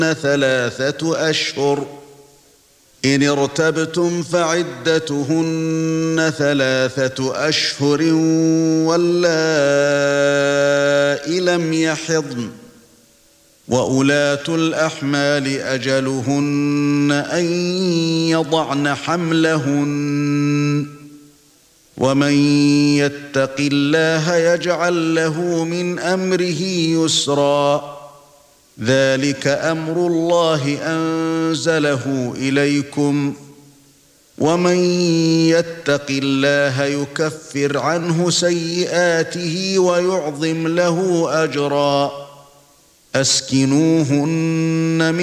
3 أشهر إن ارتبتم فعدتهن 3 أشهر واللائي لم يحضن وأولاة الأحمال أجلهن أن يضعن حملهن ومن يتق الله يجعل له من أمره يسرا ذلك أمر الله أنزله إليكم ومن يتق الله يكفر عنه سيئاته ويعظم له أجرا أسكنوهن من